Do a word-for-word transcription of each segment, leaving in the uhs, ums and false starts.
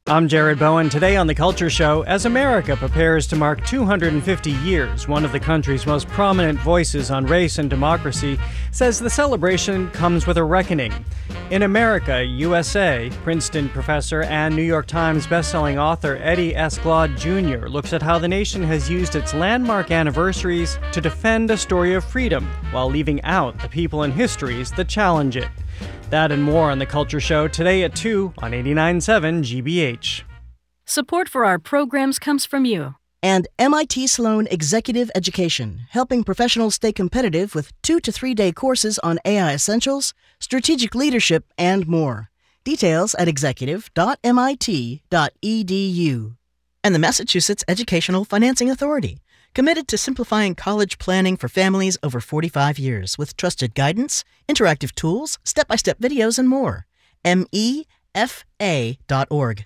I'm Jared Bowen. Today on The Culture Show, as America prepares to mark two hundred fifty years, one of the country's most prominent voices on race and democracy says the celebration comes with a reckoning. In America, U S A, Princeton professor and New York Times bestselling author Eddie Escalade Junior looks at how the nation has used its landmark anniversaries to defend a story of freedom while leaving out the people and histories that challenge it. That and more on The Culture Show today at two on eighty-nine point seven G B H. Support for our programs comes from you. And M I T Sloan Executive Education, helping professionals stay competitive with two to three day courses on A I essentials, strategic leadership, and more. Details at executive dot m i t dot e d u. And the Massachusetts Educational Financing Authority, committed to simplifying college planning for families over forty-five years with trusted guidance, interactive tools, step-by-step videos, and more. M E F A dot org.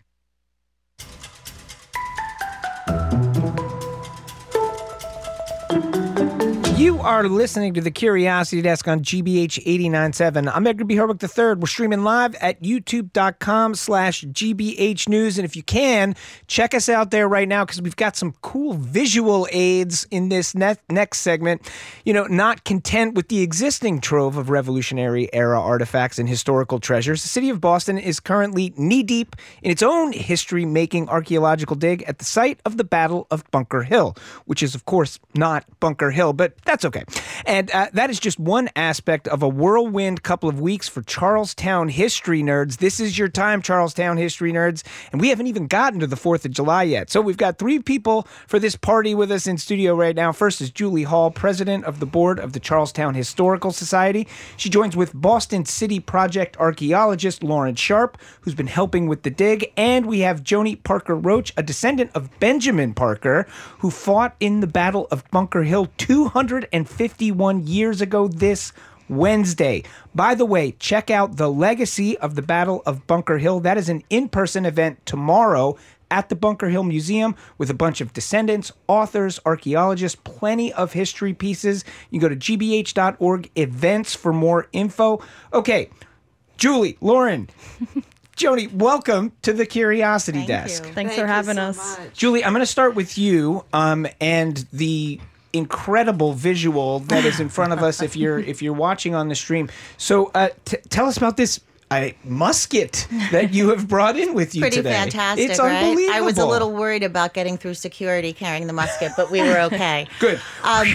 You are listening to the Curiosity Desk on G B H eighty-nine point seven. I'm Edgar B. Herwick the third. We're streaming live at youtube.com slash GBH News. And if you can, check us out there right now because we've got some cool visual aids in this ne- next segment. You know, not content with the existing trove of Revolutionary Era artifacts and historical treasures, the city of Boston is currently knee-deep in its own history-making archaeological dig at the site of the Battle of Bunker Hill, which is, of course, not Bunker Hill, but that's okay. And uh, that is just one aspect of a whirlwind couple of weeks for Charlestown history nerds. This is your time, Charlestown history nerds. And we haven't even gotten to the fourth of July yet. So we've got three people for this party with us in studio right now. First is Julie Hall, president of the board of the Charlestown Historical Society. She joins with Boston City Project archaeologist Lauren Sharp, who's been helping with the dig. And we have Joni Parker Roach, a descendant of Benjamin Parker, who fought in the Battle of Bunker Hill two hundred fifty-one years ago this Wednesday. By the way, check out the legacy of the Battle of Bunker Hill. That is an in-person event tomorrow at the Bunker Hill Museum with a bunch of descendants, authors, archaeologists, plenty of history pieces. You can go to g b h dot org events for more info. Okay, Julie, Lauren, Joni, welcome to the Curiosity Thank Desk. You. Thanks Thank for having so us. much. Julie, I'm going to start with you um, and the incredible visual that is in front of us if you're if you're watching on the stream. So uh, t- tell us about this uh, musket that you have brought in with you Pretty today. fantastic, It's right? unbelievable. I was a little worried about getting through security carrying the musket, but we were okay. Good. Um,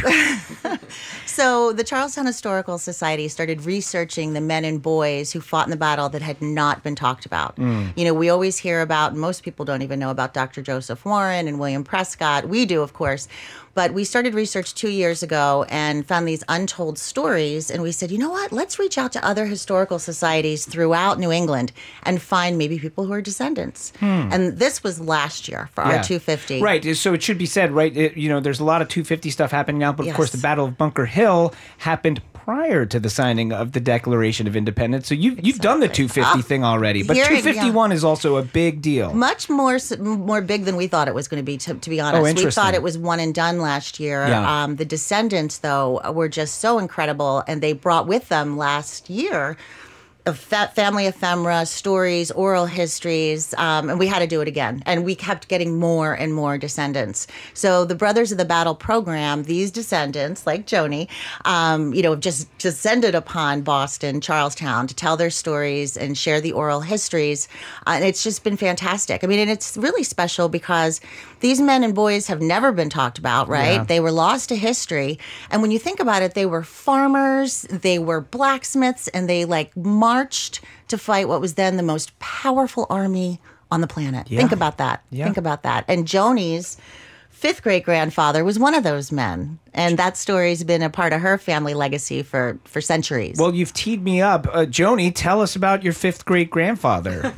so the Charlestown Historical Society started researching the men and boys who fought in the battle that had not been talked about. Mm. You know, we always hear about, most people don't even know about Doctor Joseph Warren and William Prescott. We do, of course. But we started research two years ago and found these untold stories. And we said, you know what? Let's reach out to other historical societies throughout New England and find maybe people who are descendants. Hmm. And this was last year for yeah. our two fifty. Right. So it should be said, right? It, you know, there's a lot of two fifty stuff happening now. But yes. of course, the Battle of Bunker Hill happened prior to the signing of the Declaration of Independence. So you, exactly. you've done the two fifty oh, thing already. But two fifty-one yeah. is also a big deal. Much more more big than we thought it was going to be, to, to be honest. Oh, interesting. We thought it was one and done last year. Yeah. Um, the descendants, though, were just so incredible. And they brought with them last year of fa- family ephemera, stories, oral histories, um, and we had to do it again. And we kept getting more and more descendants. So the Brothers of the Battle program, these descendants, like Joni, um, you know, just descended upon Boston, Charlestown to tell their stories and share the oral histories. Uh, and it's just been fantastic. I mean, and it's really special because these men and boys have never been talked about, right? Yeah. They were lost to history. And when you think about it, they were farmers, they were blacksmiths, and they like marched to fight what was then the most powerful army on the planet. Yeah. Think about that. Yeah. Think about that. And Joni's fifth great grandfather was one of those men. And that story's been a part of her family legacy for, for centuries. Well, you've teed me up. Uh, Joni, tell us about your fifth great grandfather.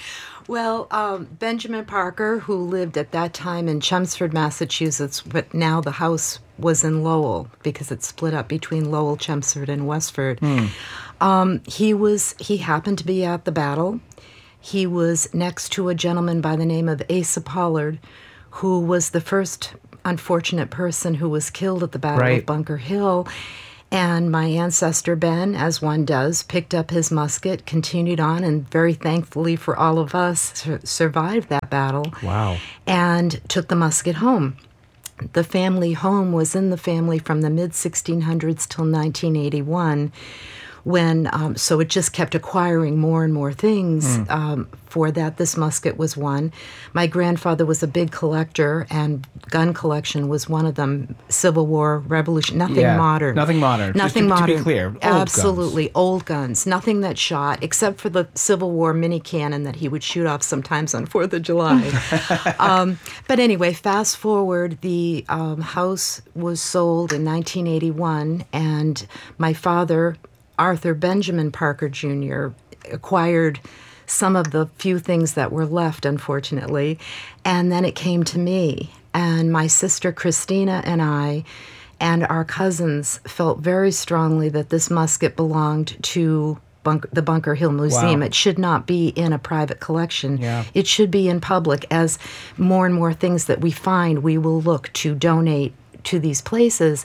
Well, um, Benjamin Parker, who lived at that time in Chelmsford, Massachusetts, but now the house was in Lowell because it split up between Lowell, Chelmsford, and Westford. Hmm. Um, he was he happened to be at the battle. He was next to a gentleman by the name of Asa Pollard, who was the first unfortunate person who was killed at the Battle right. of Bunker Hill. And my ancestor Ben, as one does, picked up his musket, continued on, and very thankfully for all of us, sur- survived that battle. Wow. And took the musket home. The family home was in the family from the mid sixteen hundreds till nineteen eighty-one, when um, so it just kept acquiring more and more things. Mm. Um, for that, this musket was one. My grandfather was a big collector, and gun collection was one of them. Civil War, Revolution, nothing yeah, modern. Nothing modern. Nothing Just to, modern. To be clear, old absolutely guns. Old guns. Nothing that shot, except for the Civil War mini cannon that he would shoot off sometimes on Fourth of July. um, but anyway, fast forward, the um, house was sold in nineteen eighty-one, and my father, Arthur Benjamin Parker Junior, acquired some of the few things that were left, unfortunately, and then it came to me. And my sister Christina and I and our cousins felt very strongly that this musket belonged to Bunk- the Bunker Hill Museum. Wow. It should not be in a private collection. Yeah. It should be in public. As more and more things that we find, we will look to donate to these places.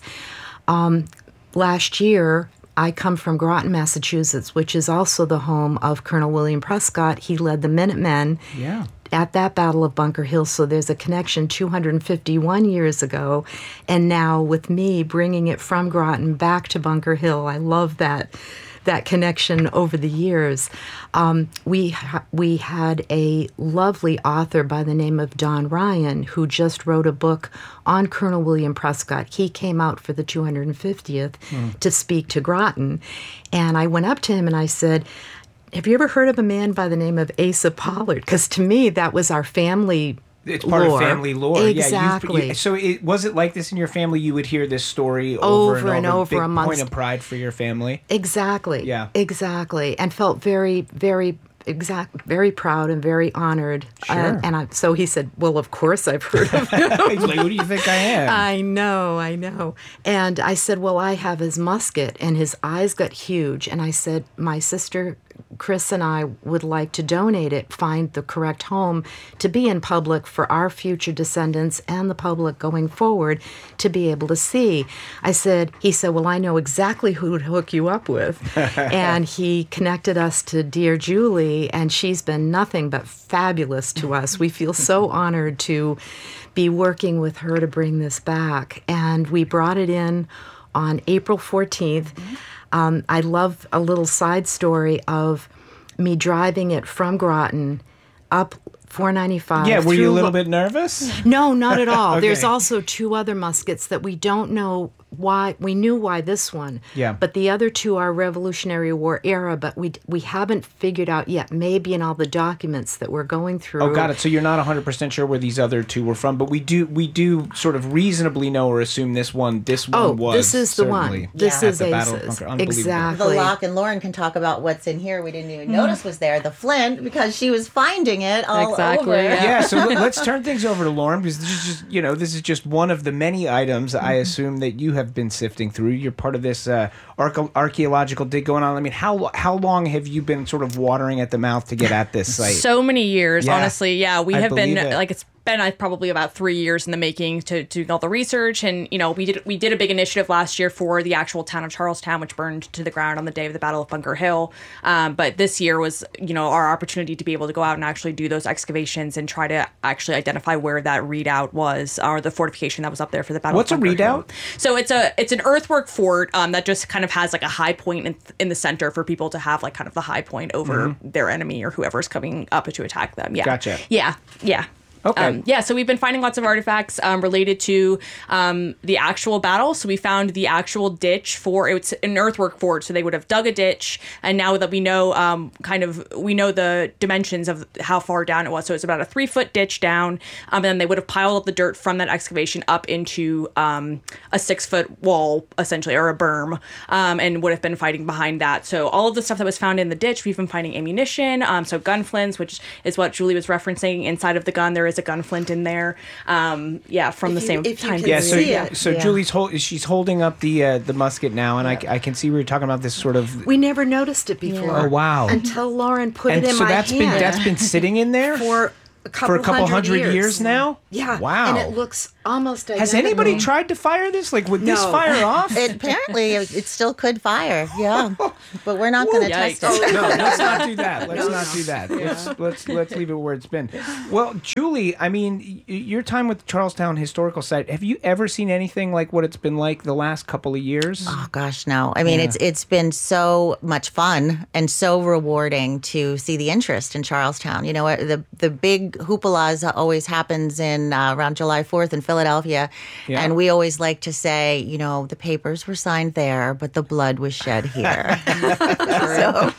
Um, last year, I come from Groton, Massachusetts, which is also the home of Colonel William Prescott. He led the Minutemen Yeah. at that Battle of Bunker Hill, so there's a connection two hundred fifty-one years ago. And now with me bringing it from Groton back to Bunker Hill, I love that that connection over the years. Um, we ha- we had a lovely author by the name of Don Ryan who just wrote a book on Colonel William Prescott. He came out for the two hundred fiftieth mm. to speak to Groton. And I went up to him and I said, have you ever heard of a man by the name of Asa Pollard? Because to me, that was our family It's part lore. of family lore. Exactly. Yeah, you, so it, was it like this in your family? You would hear this story over, over and over, and over big amongst, point of pride for your family. Exactly. Yeah. Exactly. And felt very, very, exact, very proud and very honored. Sure. Uh, and I, so he said, "Well, of course I've heard of him." He's like, "Who do you think I am?" I know, I know. And I said, "Well, I have his musket," and his eyes got huge. And I said, "My sister Chris and I would like to donate it, find the correct home to be in public for our future descendants and the public going forward to be able to see." I said, he said, "Well, I know exactly who to hook you up with." And he connected us to dear Julie, and she's been nothing but fabulous to us. We feel so honored to be working with her to bring this back. And we brought it in on April fourteenth. Mm-hmm. Um, I love a little side story of me driving it from Groton up four ninety-five. Yeah, were you a little Lo- bit nervous? No, not at all. Okay. There's also two other muskets that we don't know why. We knew why this one. Yeah. But the other two are Revolutionary War era, but we we haven't figured out yet, maybe in all the documents that we're going through. Oh, got it. So you're not one hundred percent sure where these other two were from, but we do we do sort of reasonably know or assume this one this one Oh, was this is the certainly one. This at is the Battle of Ace's. Bunker. Unbelievable. Exactly. The lock, and Lauren can talk about what's in here. We didn't even notice was there. The flint, because she was finding it all Exactly, over. yeah. Yeah, so let- let's turn things over to Lauren, because this is just, you know, this is just one of the many items I assume that you have been sifting through. You're part of this uh, arche- archaeological dig going on. I mean, how how long have you been sort of watering at the mouth to get at this site? So many years, Yeah. honestly. Yeah, we I have been believe it. like it's been uh, probably about three years in the making to, to do all the research, and you know we did we did a big initiative last year for the actual town of Charlestown, which burned to the ground on the day of the Battle of Bunker Hill. Um, but this year was you know our opportunity to be able to go out and actually do those excavations and try to actually identify where that redoubt was, or the fortification that was up there for the Battle. What's of a Bunker Hill. redoubt? So it's a it's an earthwork fort um, that just kind of has like a high point in, in the center for people to have like kind of the high point over Mm-hmm. their enemy or whoever's coming up to attack them. Yeah. Gotcha. Yeah. Yeah. Okay. Um, yeah, so we've been finding lots of artifacts um, related to um, the actual battle. So we found the actual ditch for, it's an earthwork fort, so they would have dug a ditch, and now that we know um, kind of, we know the dimensions of how far down it was. So it's about a three foot ditch down, um, and then they would have piled up the dirt from that excavation up into um, a six foot wall, essentially, or a berm, um, and would have been fighting behind that. So all of the stuff that was found in the ditch, we've been finding ammunition, um, so gun flints, which is what Julie was referencing. Inside of the gun, there is a gun flint in there. Um, yeah, from If the you- same if you time. can Yeah, so see it. so Yeah. Julie's hold, she's holding up the uh, the musket now, and I, I can see we were talking about this sort of. We never noticed it before. Oh, wow. Until Lauren put And it in so my that's hand. been that's been sitting in there. for A couple For a couple hundred, hundred years. years. now? Yeah. Wow. And it looks almost identical. Has anybody tried to fire this? Like, would this No. fire off? It, apparently, it, it still could fire. Yeah, but we're not going to test Yikes. it. No, let's not do that. Let's not do that. Let's let's let's leave it where it's been. Well, Julie, I mean, y- your time with Charlestown Historical Site, have you ever seen anything like what it's been like the last couple of years? Oh gosh, no. I mean, Yeah. it's it's been so much fun and so rewarding to see the interest in Charlestown. You know, uh, the the big hooplas always happens in uh, around July fourth in Philadelphia, Yeah. and we always like to say, you know, the papers were signed there, but the blood was shed here. so,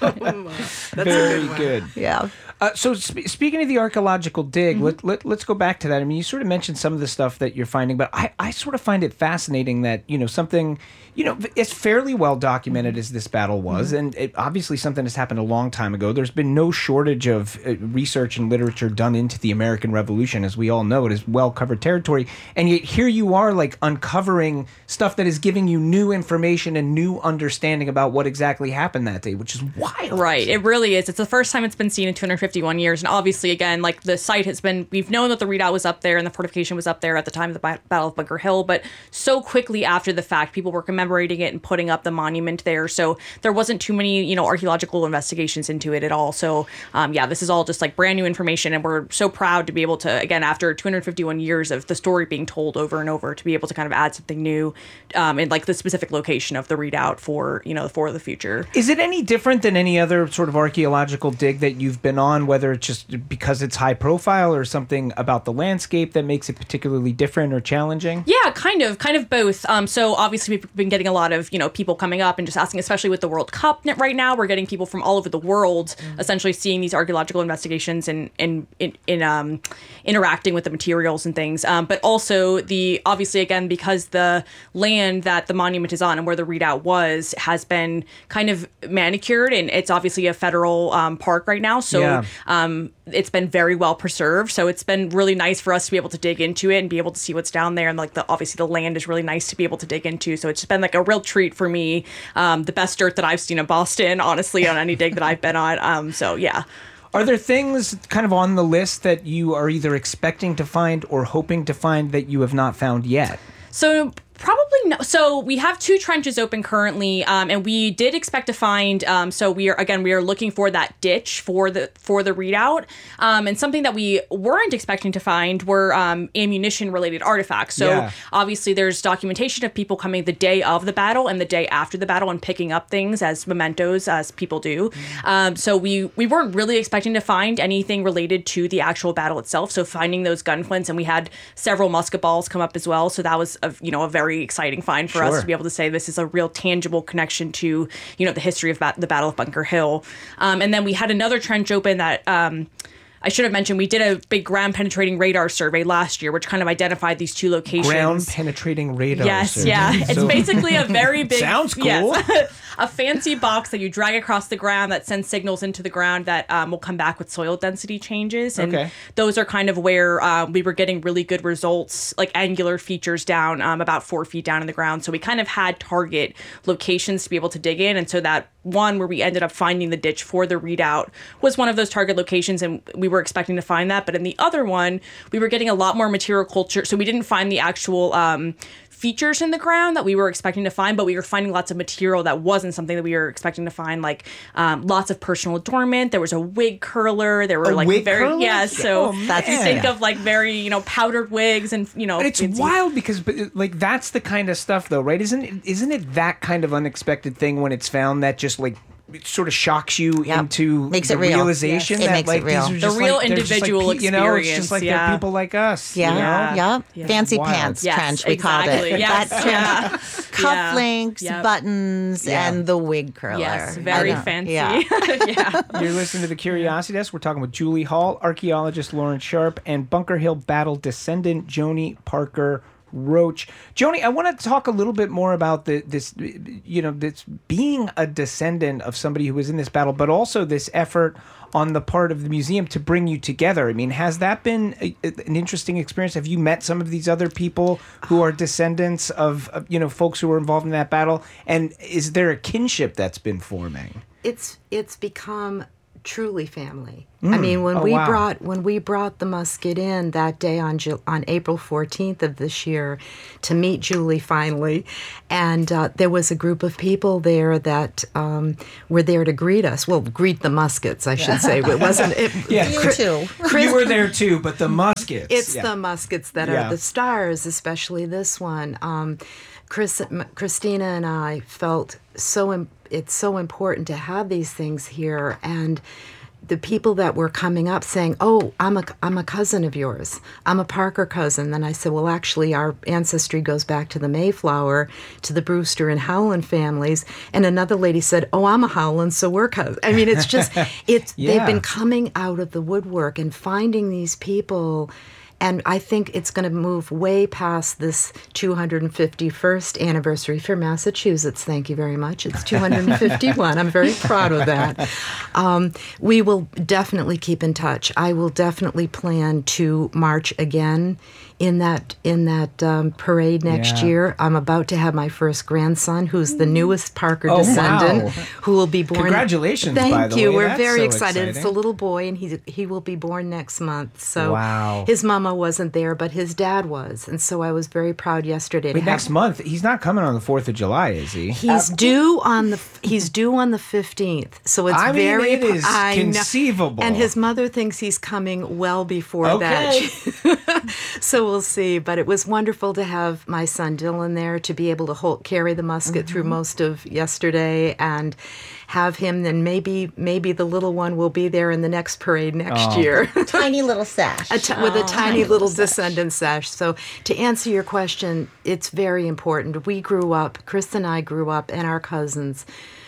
Very good. yeah. Uh, so sp- speaking of the archaeological dig, Mm-hmm. let, let, let's go back to that. I mean, you sort of mentioned some of the stuff that you're finding, but I, I sort of find it fascinating that, you know, something, you know, as fairly well documented as this battle was, Mm-hmm. and it, obviously something that's happened a long time ago. There's been no shortage of uh, research and literature done into the American Revolution. As we all know, it is well-covered territory. And yet here you are, like, uncovering stuff that is giving you new information and new understanding about what exactly happened that day, which is wild. Right, it really is. It's the first time it's been seen in two hundred fifty-one years, and obviously, again, like the site has been, we've known that the redoubt was up there and the fortification was up there at the time of the ba- Battle of Bunker Hill, but so quickly after the fact, people were commemorating it and putting up the monument there, so there wasn't too many, you know, archaeological investigations into it at all. So, um, yeah, this is all just like brand new information, and we're so proud to be able to, again, after two hundred fifty-one years of the story being told over and over, to be able to kind of add something new um, in like the specific location of the redoubt for, you know, for the future. Is it any different than any other sort of archaeological dig that you've been on, whether it's just because it's high profile or something about the landscape that makes it particularly different or challenging? Yeah, kind of, kind of both. Um, so obviously we've been getting a lot of, you know, people coming up and just asking, especially with the World Cup right now, we're getting people from all over the world essentially seeing these archaeological investigations and, and in, in um, interacting with the materials and things. Um, but also the, obviously again, because the land that the monument is on and where the redoubt was has been kind of manicured, and it's obviously a federal um, park right now. So Yeah. um, it's been very well preserved. So it's been really nice for us to be able to dig into it and be able to see what's down there. And like the, obviously the land is really nice to be able to dig into. So it's been like a real treat for me. Um, the best dirt that I've seen in Boston, honestly, on any dig that I've been on. Um, so yeah. Are there things kind of on the list that you are either expecting to find or hoping to find that you have not found yet? So probably no. So we have two trenches open currently, um, and we did expect to find. Um, so we are again we are looking for that ditch for the for the redoubt, um, and something that we weren't expecting to find were um, ammunition related artifacts. So Yeah. obviously there's documentation of people coming the day of the battle and the day after the battle and picking up things as mementos, as people do. Um, so we we weren't really expecting to find anything related to the actual battle itself. So finding those gun flints, and we had several musket balls come up as well. So that was a, you know a very exciting find for Sure. us to be able to say this is a real tangible connection to, you know, the history of bat- the Battle of Bunker Hill. Um, and then we had another trench open that um, I should have mentioned. We did a big ground penetrating radar survey last year, which kind of identified these two locations. Ground penetrating radar. Yes, survey. yeah. It's So- basically a very big. Sounds cool. Yes. A fancy box that you drag across the ground that sends signals into the ground that um, will come back with soil density changes. And Okay. those are kind of where um, we were getting really good results, like angular features down um, about four feet down in the ground. So we kind of had target locations to be able to dig in. And so that one where we ended up finding the ditch for the redoubt was one of those target locations, and we were expecting to find that. But in the other one, we were getting a lot more material culture. So we didn't find the actual um, features in the ground that we were expecting to find, but we were finding lots of material that wasn't something that we were expecting to find, like um, lots of personal adornment. There was a wig curler. There were A like wig very curler? yeah. So Oh, that's you man. think of like very you know powdered wigs and you know. But it's fancy- wild because, but, like, that's the kind of stuff, though, right? Isn't it, isn't it that kind of unexpected thing when it's found that just like it sort of shocks you Yep. into Makes the it real. realization Yes. It that makes it like real. these are The just real like, they're just like individual pe- you know, it's just experience, like yeah. they're people like us. Yeah, you know? yeah. Yeah. Fancy Wild. pants Yes, trench, we called exactly. it. Yes, That yeah. trench, cufflinks, Yep. buttons, Yeah. and the wig curler. Yes, I very don't- fancy. Yeah. yeah. You're listening to the Curiosity Desk. We're talking with Julie Hall, archaeologist Lauren Sharp, and Bunker Hill battle descendant Joni Parker Roach. Joni, I want to talk a little bit more about the, this, you know, this being a descendant of somebody who was in this battle, but also this effort on the part of the museum to bring you together. I mean, has that been a, an interesting experience? Have you met some of these other people who are descendants of, of, you know, folks who were involved in that battle? And is there a kinship that's been forming? It's it's become truly family. I mean, when Oh, we wow. brought when we brought the musket in that day on Ju- on April fourteenth of this year to meet Julie finally, and uh, there was a group of people there that um, were there to greet us. Well, greet the muskets, I should say. It wasn't. It, Yeah. You too. You were there too, but the muskets. It's yeah. the muskets that Yeah. are the stars, especially this one. Um, Chris, M- Christina and I felt so im- it's so important to have these things here, and the people that were coming up saying, "Oh, I'm a I'm a cousin of yours. I'm a Parker cousin." Then I said, "Well, actually, our ancestry goes back to the Mayflower, to the Brewster and Howland families." And another lady said, "Oh, I'm a Howland, so we're cousins." I mean, it's just it's Yeah. they've been coming out of the woodwork and finding these people. And I think it's going to move way past this two hundred fifty-first anniversary for Massachusetts. Thank you very much. It's two hundred fifty-one. I'm very proud of that. Um, we will definitely keep in touch. I will definitely plan to march again in that in that um, parade next Yeah. year. I'm about to have my first grandson, who's the newest Parker Oh, descendant, wow. who will be born. Congratulations, Thank by the you. way. We're That's very so excited. It's a exciting. little boy, and he he will be born next month. So Wow. his mama wasn't there, but his dad was, and so I was very proud yesterday to Wait, have. next month he's not coming on the fourth of July, is he? He's due on the he's due on the fifteenth, so it's I mean, very it is I know. conceivable. And his mother thinks he's coming well before Okay. that. So we'll see. But it was wonderful to have my son Dylan there to be able to hold, carry the musket through most of yesterday and have him. Then maybe maybe the little one will be there in the next parade next year. Tiny little sash. A ti- with a tiny little descendant sash. So to answer your question, it's very important. We grew up, Chris and I grew up, and our cousins,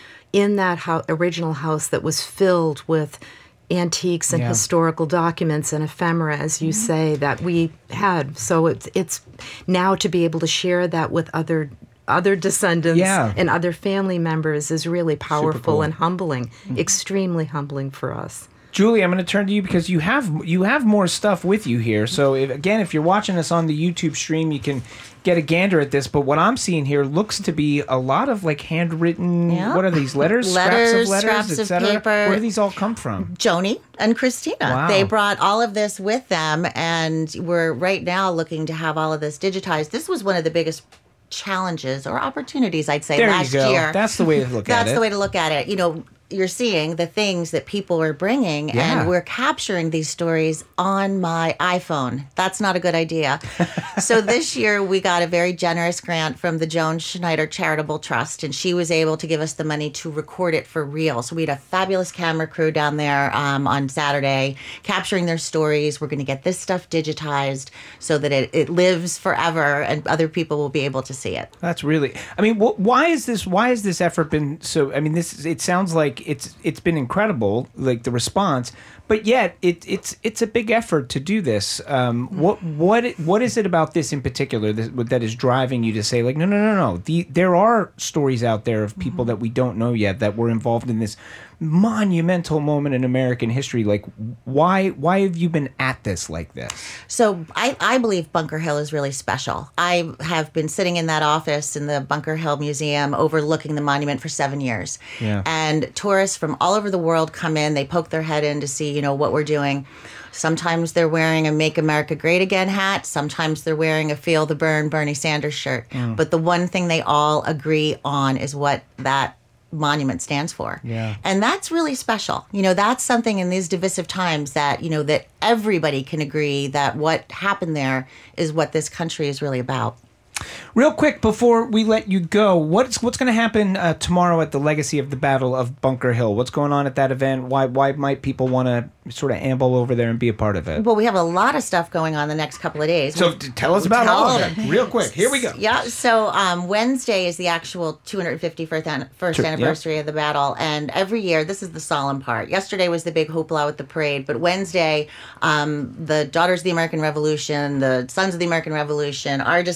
in that ho- original house that was filled with antiques and Yeah. historical documents and ephemera, as you say, that we had. So it's it's now to be able to share that with other other descendants Yeah. and other family members is really powerful cool. and humbling, extremely humbling for us. Julie, I'm going to turn to you because you have you have more stuff with you here. So if, again, if you're watching us on the YouTube stream, you can get a gander at this. But what I'm seeing here looks to be a lot of like handwritten. Yeah. What are these letters? Letters, scraps of letters, scraps et of cetera? paper. Where do these all come from? Joni and Christina. Wow. They brought all of this with them, and we're right now looking to have all of this digitized. This was one of the biggest challenges or opportunities, I'd say, There last you go. year. That's the way to look at That's it. the way to look at it. You know, you're seeing the things that people are bringing, Yeah. and we're capturing these stories on my iPhone. That's not a good idea. So this year we got a very generous grant from the Joan Schneider Charitable Trust, and she was able to give us the money to record it for real. So we had a fabulous camera crew down there um, on Saturday capturing their stories. We're going to get this stuff digitized so that it, it lives forever and other people will be able to see it. That's really. I mean, wh- why is this? Why has this effort been so? I mean, this. It sounds like it's it's been incredible, like the response, but yet it it's it's a big effort to do this. Um, what what what is it about this in particular that, that is driving you to say like, no, no, no, no? The there are stories out there of people that we don't know yet that were involved in this monumental moment in American history. Like, why why have you been at this like this? So I, I believe Bunker Hill is really special. I have been sitting in that office in the Bunker Hill Museum overlooking the monument for seven years. Yeah. And tourists from all over the world come in, they poke their head in to see, you know, what we're doing. Sometimes they're wearing a Make America Great Again hat. Sometimes they're wearing a Feel the Burn Bernie Sanders shirt. But the one thing they all agree on is what that monument stands for. Yeah. And that's really special. You know, that's something in these divisive times that, you know, that everybody can agree that what happened there is what this country is really about. Real quick before we let you go, what's what's going to happen uh, tomorrow at the Legacy of the Battle of Bunker Hill? What's going on at that event? Why why might people want to sort of amble over there and be a part of it? Well, we have a lot of stuff going on the next couple of days. So We- t- tell us about Tell all of them. it. Real quick. Here we go. Yeah, so um, Wednesday is the actual two hundred fifty-first an- first Sure, yep. anniversary of the battle, and every year, this is the solemn part. Yesterday was the big hoopla with the parade, but Wednesday, um, the Daughters of the American Revolution, the Sons of the American Revolution, our descendants,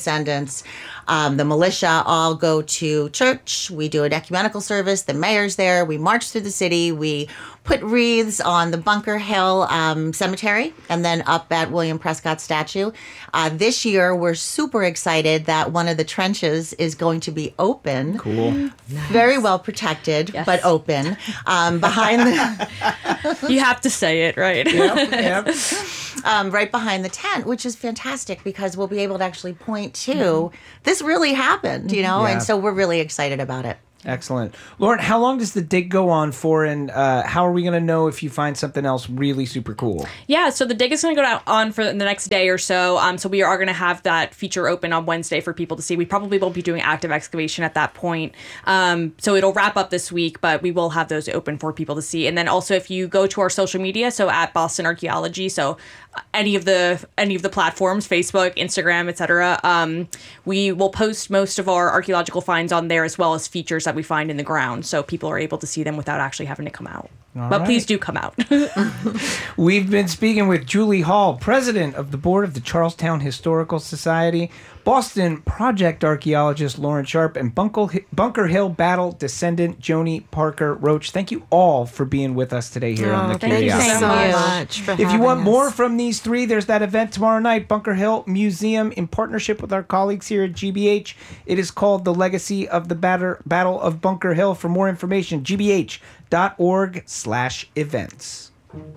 residents, um, the militia all go to church. We do an ecumenical service. The mayor's there. We march through the city. We put wreaths on the Bunker Hill um, Cemetery and then up at William Prescott statue. Uh, this year, we're super excited that one of the trenches is going to be open. Cool. Nice. Very well protected, Yes. but open. Um, behind the... You have to say it, right? Yep, yep. Um, right behind the tent, which is fantastic because we'll be able to actually point to this really happened, you know, Yeah. and so we're really excited about it. Excellent. Lauren, how long does the dig go on for, and uh, how are we going to know if you find something else really super cool? Yeah, so the dig is going to go down on for the next day or so. Um, so we are going to have that feature open on Wednesday for people to see. We probably won't be doing active excavation at that point. Um, so it'll wrap up this week, but we will have those open for people to see. And then also if you go to our social media, so at Boston Archaeology, so any of the any of the platforms, Facebook, Instagram, et cetera, um, we will post most of our archaeological finds on there as well as features that we find in the ground. So people are able to see them without actually having to come out. All but right. please do come out. We've been speaking with Julie Hall, president of the board of the Charlestown Historical Society, Boston project archaeologist Lauren Sharp, and Bunker, Bunker Hill battle descendant Joni Parker Roach. Thank you all for being with us today here on Oh, The thank you Curiosity. so Thank you. much for If you having want us. more from these three, there's that event tomorrow night, Bunker Hill Museum, in partnership with our colleagues here at G B H. It is called The Legacy of the Batter- Battle of Bunker Hill. For more information, g b h dot org slash events.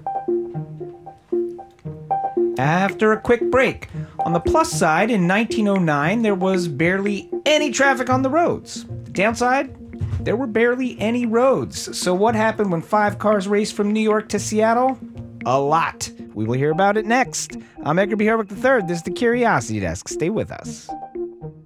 After a quick break, on the plus side, in nineteen oh nine, there was barely any traffic on the roads. The downside? There were barely any roads. So what happened when five cars raced from New York to Seattle? A lot. We will hear about it next. I'm Edgar B. Herwick the third. This is the Curiosity Desk. Stay with us.